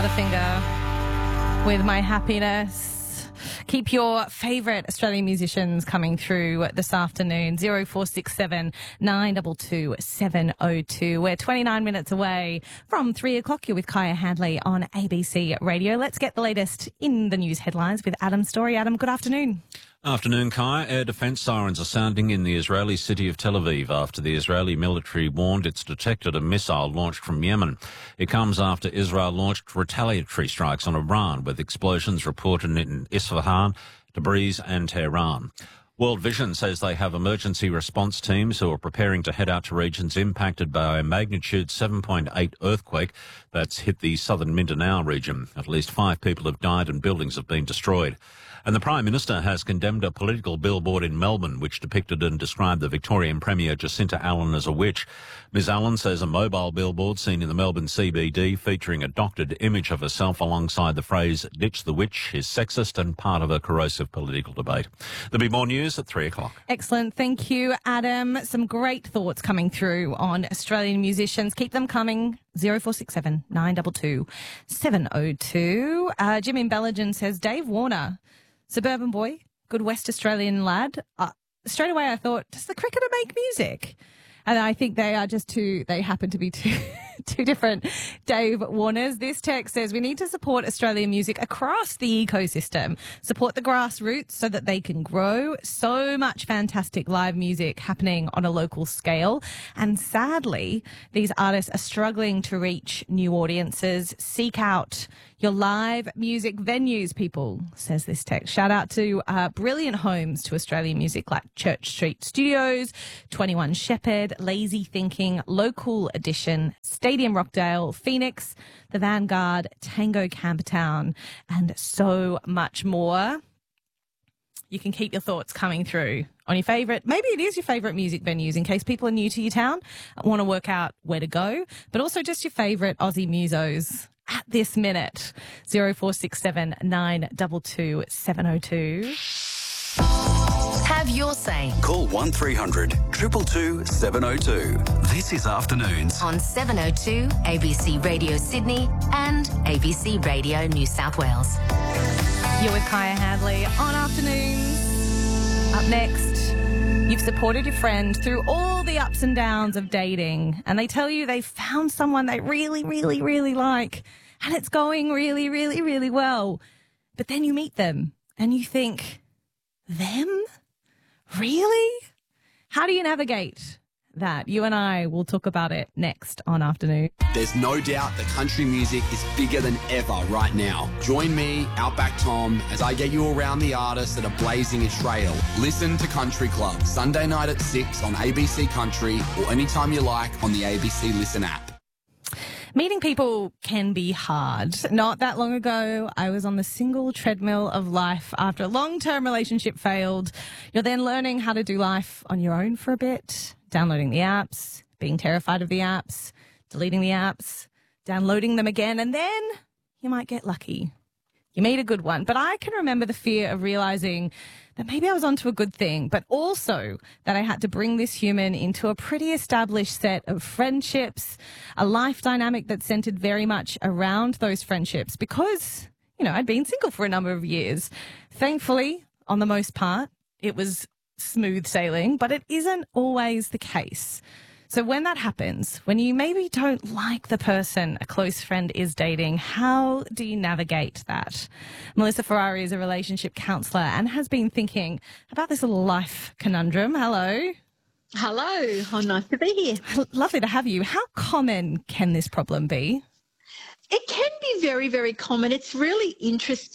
Finger with My Happiness. Keep your favourite Australian musicians coming through this afternoon. 0467 922 702. We're 29 minutes away from 3 o'clock. You're with Kaya Handley on ABC Radio. Let's get the latest in the news headlines with Adam Story. Adam, good afternoon. Afternoon, Kai. Air defence sirens are sounding in the Israeli city of Tel Aviv after the Israeli military warned it's detected a missile launched from Yemen. It comes after Israel launched retaliatory strikes on Iran, with explosions reported in Isfahan, Tabriz and Tehran. World Vision says they have emergency response teams who are preparing to head out to regions impacted by a magnitude 7.8 earthquake that's hit the southern Mindanao region. At least 5 people have died and buildings have been destroyed. And the Prime Minister has condemned a political billboard in Melbourne which depicted and described the Victorian Premier Jacinta Allen as a witch. Ms Allen says a mobile billboard seen in the Melbourne CBD featuring a doctored image of herself alongside the phrase "ditch the witch" is sexist and part of a corrosive political debate. There'll be more news at 3 o'clock. Excellent. Thank you, Adam. Some great thoughts coming through on Australian musicians. Keep them coming. 0467 922 702. Jim in Belgium says, Dave Warner, suburban boy, good West Australian lad. Straight away I thought, does the cricketer make music? And I think they are just they happen to be two different Dave Warners. This text says we need to support Australian music across the ecosystem, support the grassroots so that they can grow. So much fantastic live music happening on a local scale. And sadly, these artists are struggling to reach new audiences. Seek out your live music venues, people, says this text. Shout out to brilliant homes to Australian music like Church Street Studios, 21 Shepherd, Lazy Thinking, Local Edition, Stadium Rockdale, Phoenix, The Vanguard, Tango Campertown, and so much more. You can keep your thoughts coming through on your favourite, maybe it is your favourite music venues in case people are new to your town, want to work out where to go, but also just your favourite Aussie musos at this minute. 0467 922 702. Have your say. Call 1300 222 702. This is Afternoons On 702 ABC Radio Sydney and ABC Radio New South Wales. You're with Kaya Handley on Afternoons. Up next, you've supported your friend through all the ups and downs of dating, and they tell you they found someone they really, really, really like, and it's going really, really, really well. But then you meet them, and you think, them? Really? How do you navigate that? You and I will talk about it next on Afternoon. There's no doubt that country music is bigger than ever right now. Join me, Outback Tom, as I get you around the artists that are blazing a trail. Listen to Country Club, Sunday night at 6 on ABC Country or anytime you like on the ABC Listen app. Meeting people can be hard. Not that long ago, I was on the single treadmill of life after a long-term relationship failed. You're then learning how to do life on your own for a bit, downloading the apps, being terrified of the apps, deleting the apps, downloading them again, and then you might get lucky. You meet a good one. But I can remember the fear of realizing that maybe I was onto a good thing, but also that I had to bring this human into a pretty established set of friendships, a life dynamic that centered very much around those friendships because, I'd been single for a number of years. Thankfully, on the most part, it was smooth sailing, but it isn't always the case. So when that happens, when you maybe don't like the person a close friend is dating, how do you navigate that? Melissa Ferrari is a relationship counsellor and has been thinking about this little life conundrum. Hello. Hello. Oh, nice to be here. Lovely to have you. How common can this problem be? It can be very, very common. It's really interesting.